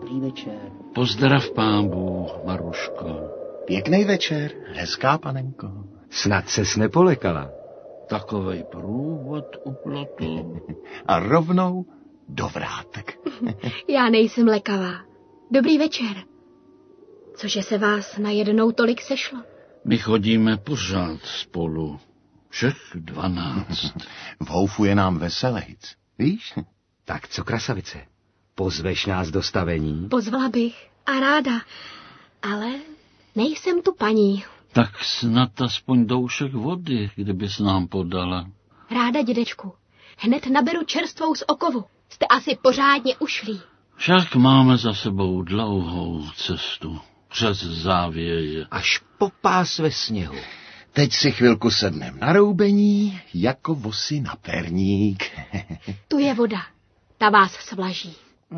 Dobrý večer. Pozdrav pán Bůh, Maruško. Pěkný večer, hezká panenko. Snad ses nepolekala. Takovej průvod u plotu. A rovnou do vrátek. Já nejsem lekavá. Dobrý večer. Cože se vás najednou tolik sešlo? My chodíme pořád spolu. Všech 12. V houfu je nám veselejc, víš? Tak co, krasavice, pozveš nás do stavení? Pozvala bych a ráda, ale nejsem tu paní. Tak snad aspoň doušek vody, kdybys nám podala. Ráda, dědečku. Hned naberu čerstvou z okovu. Jste asi pořádně ušlí. Však máme za sebou dlouhou cestu. Přes závěje. Až po pás ve sněhu. Teď si chvilku sednem na roubení, jako vosy na perník. Tu je voda. Ta vás svlaží.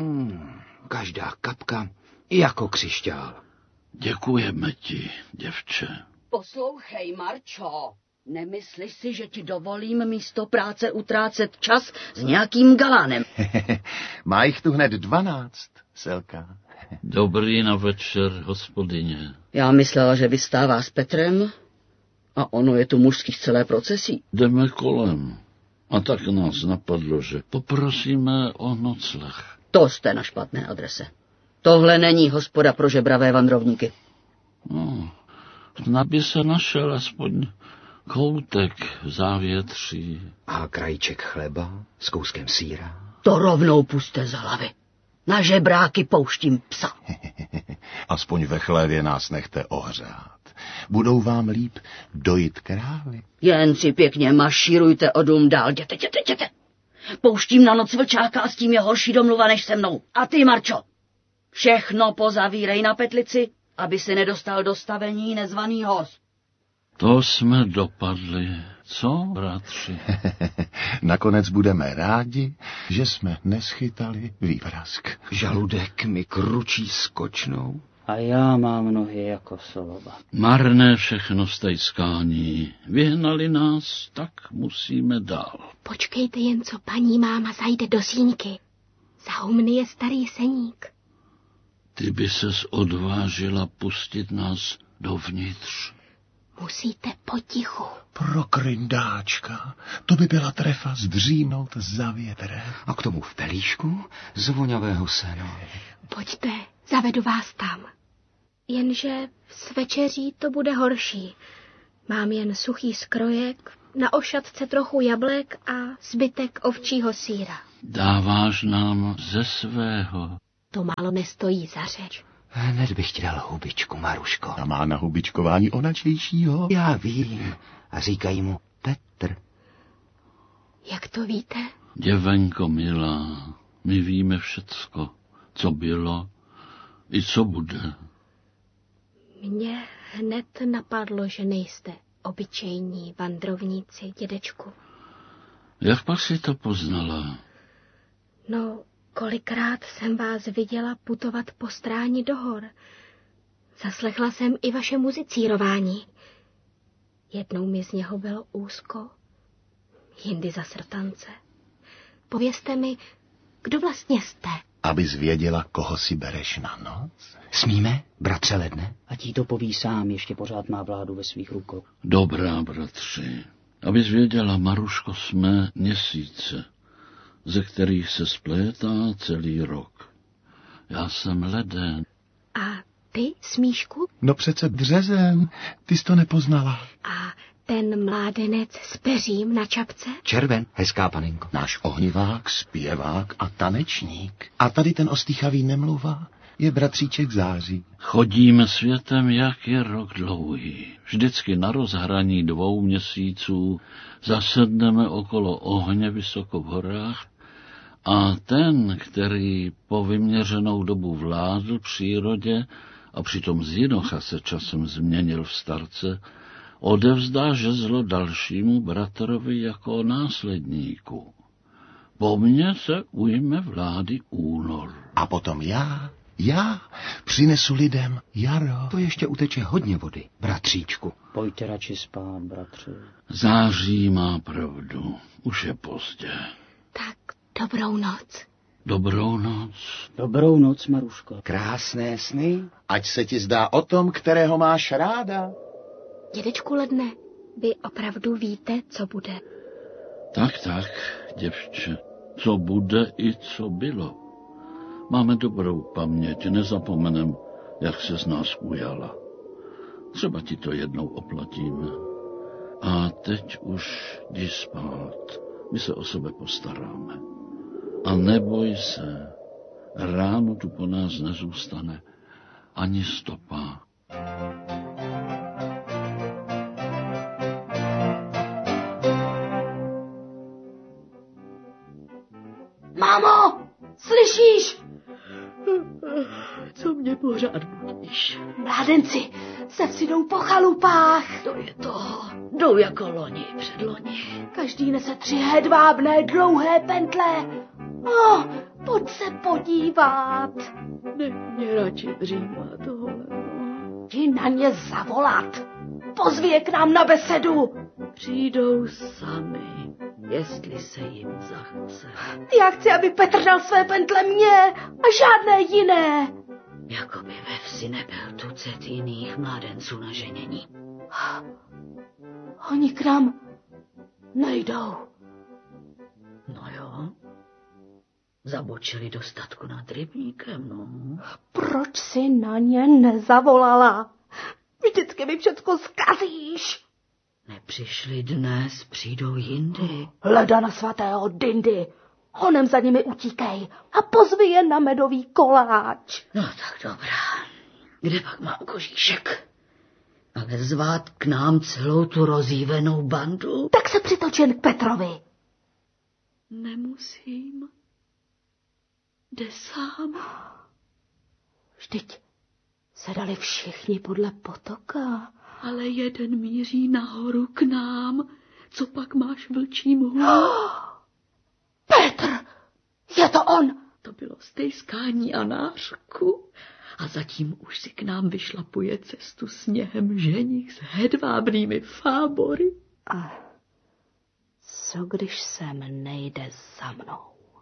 Každá kapka jako křišťál. Děkujeme ti, děvče. Poslouchej, Marčo, nemyslíš si, že ti dovolím místo práce utrácet čas s nějakým galánem? Má jich tu hned 12, Selka. Dobrý na večer, hospodyně. Já myslela, že vystává s Petrem a ono je tu mužských celé procesí. Jdeme kolem. A tak nás napadlo, že poprosíme o nocleh. To jste na špatné adrese. Tohle není hospoda pro žebravé vandrovníky. No, snad by se našel aspoň koutek v závětří. A krajíček chleba s kouskem sýra. To rovnou puste z hlavy. Na žebráky pouštím psa. Aspoň ve chlévě nás nechte ohřát. Budou vám líp dojít krávy. Jen si pěkně mašírujte o dům dál, jděte. Pouštím na noc vlčáka a s tím je horší domluva než se mnou. A ty, Marčo, všechno pozavírej na petlici, aby se nedostal do stavení nezvaný host. To jsme dopadli. Co, bratři? Nakonec budeme rádi, že jsme neschytali výprask. Žaludek mi kručí skočnou. A já mám nohy jako sova. Marné všechno stejskání. Vyhnali nás, tak musíme dál. Počkejte jen, co paní máma zajde do síňky. Za humny je starý seník. Ty by ses odvážila pustit nás dovnitř. Musíte potichu. Pro kryndáčka, to by byla trefa zdřímnout za větrem. A k tomu v pelíšku z voňavého sena. Pojďte, zavedu vás tam. Jenže s večeří to bude horší. Mám jen suchý skrojek, na ošatce trochu jablek a zbytek ovčího sýra. Dáváš nám ze svého. To málo nestojí za řeč. Hned bych ti dal hubičku, Maruško. A má na hubičkování onačejšího. Já vím. A říkají mu Petr. Jak to víte? Děvenko milá, my víme všecko, co bylo i co bude. Mně hned napadlo, že nejste obyčejní vandrovníci, dědečku. Jak pak si to poznala? No, kolikrát jsem vás viděla putovat po stráni do hor. Zaslechla jsem i vaše muzicírování. Jednou mi z něho bylo úzko, jindy za srtance. Povězte mi, kdo vlastně jste? Abys věděla, koho si bereš na noc? Smíme, bratře Ledne? Ať jí to poví sám, ještě pořád má vládu ve svých rukou. Dobrá, bratři. Abys věděla, Maruško, jsme měsíce, ze kterých se splétá celý rok. Já jsem Leden. A ty, Smíšku? No přece březen, ty jsi to nepoznala. A ten mládenec s peřím na čapce? Červen, hezká panenko. Náš ohnivák, zpěvák a tanečník. A tady ten ostýchavý nemluva je bratříček Září. Chodíme světem, jak je rok dlouhý. Vždycky na rozhraní 2 měsíců zasedneme okolo ohně vysoko v horách a ten, který po vyměřenou dobu vládl přírodě a přitom z jinocha se časem změnil v starce, odevzdá žezlo dalšímu bratrovi jako následníku. Po mně se ujme vlády únor. A potom já přinesu lidem jaro. To ještě uteče hodně vody, bratříčku. Pojďte radši spát, bratři. Září má pravdu, už je pozdě. Tak dobrou noc. Dobrou noc. Dobrou noc, Maruško. Krásné sny. Ať se ti zdá o tom, kterého máš ráda. Dědečku Ledne, vy opravdu víte, co bude? Tak, děvče, co bude i co bylo. Máme dobrou paměť, nezapomenem, jak se z nás ujala. Třeba ti to jednou oplatíme. A teď už jdi spát, my se o sebe postaráme. A neboj se, ráno tu po nás nezůstane ani stopa. Mámo, slyšíš? Co mě pořád budíš? Mládenci se vsidou po chalupách. To je to. Jdou jako loni, předloni. Každý nese 3 hedvábné dlouhé pentle. Pojď se podívat. Nech mě radši dřímat, Holeno. Jdi na ně zavolat. Pozvi je k nám na besedu. Přijdou sami, jestli se jim zachce. Já chci, aby Petr dal své pentle mně a žádné jiné. Jakoby ve vsi nebyl tucet jiných mládenců na ženění. Oni k nám nejdou. No jo, zabočili do statku nad rybníkem, no. Proč si na ně nezavolala? Vždycky mi všecko zkazíš. Nepřišli dnes, přijdou jindy. Hleda na svatého Dindy. Honem za nimi utíkej a pozvi je na medový koláč. No tak dobrá. Kde pak mám kožíšek? Ale zvát k nám celou tu rozjívenou bandu? Tak se přitoč jen k Petrovi. Nemusím. Jde sám. Vždyť se dali všichni podle potoka. Ale jeden míří nahoru k nám. Co pak máš vlčí mhůl? Petr! Je to on! To bylo stejskání a nářku. A zatím už si k nám vyšlapuje cestu sněhem ženich s hedvábnými fábory. A co když sem nejde za mnou?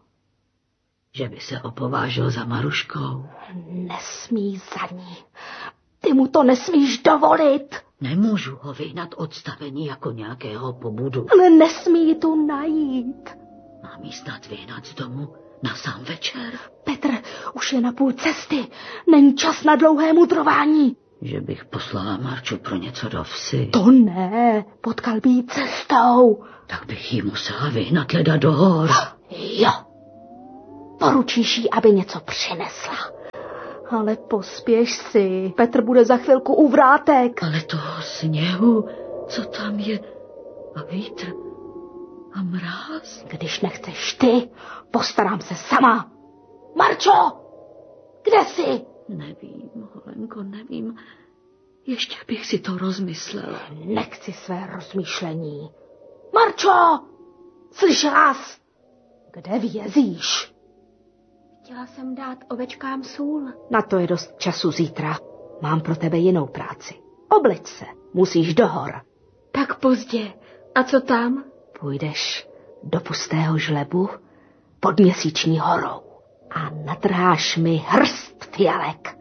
Že by se opovážil za Maruškou. Nesmí za ní. Ty mu to nesmíš dovolit. Nemůžu ho vyhnat odstavení jako nějakého pobudu. Ale nesmí ji tu najít. Mám jí snad vyhnat z domu na sám večer. Petr už je na půl cesty. Není čas na dlouhé mudrování. Že bych poslala Marču pro něco do vsi. To ne, potkal by jí cestou. Tak bych jí musela vyhnat leda do hor. Jo. Poručíš jí, aby něco přinesla. Ale pospěš si, Petr bude za chvilku u vrátek. Ale toho sněhu, co tam je, a vítr a mráz. Když nechceš ty, postarám se sama. Marčo, kde jsi? Nevím, Holenko, nevím. Ještě bych si to rozmyslela. Nechci své rozmýšlení. Marčo, slyšela jsi? Kde vězíš? Chtěla jsem dát ovečkám sůl. Na to je dost času zítra. Mám pro tebe jinou práci. Obleč se, musíš do hor. Tak pozdě. A co tam? Půjdeš do pustého žlebu pod Měsíční horou a natrháš mi hrst fialek.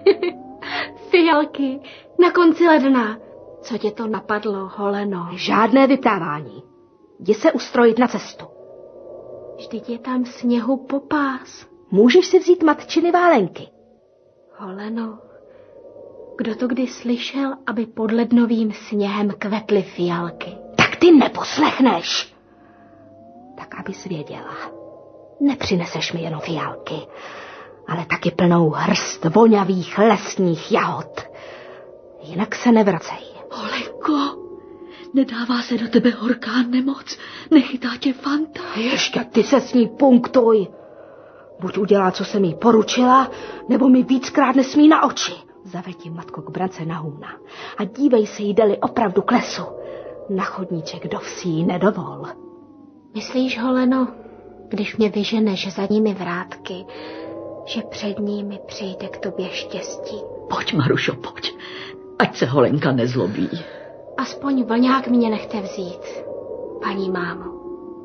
Fialky, na konci ledna. Co tě to napadlo, Holeno? Žádné vyptávání. Jdi se ustrojit na cestu. Vždyť je tam sněhu popás. Můžeš si vzít matčiny válenky. Holeno, kdo to kdy slyšel, aby pod lednovým sněhem kvetly fialky? Tak ty neposlechneš. Tak abys věděla, nepřineseš mi jenom fialky, ale taky plnou hrst vonavých lesních jahod. Jinak se nevracej. Holenko, nedává se do tebe horká nemoc, nechytá tě fanta. Ještě ty se s ní punktuj. Buď udělá, co jsem jí poručila, nebo mi víckrát nesmí na oči. Zaveď ji, matko, k brance na hůna a dívej se, jde-li opravdu k lesu. Na chodníček do vsí nedovol. Myslíš, Holeno, když mě vyženeš za nimi vrátky, že před nimi přijde k tobě štěstí? Pojď, Marušo, pojď, ať se Holenka nezlobí. Aspoň vlňák mě nechte vzít, paní mámo.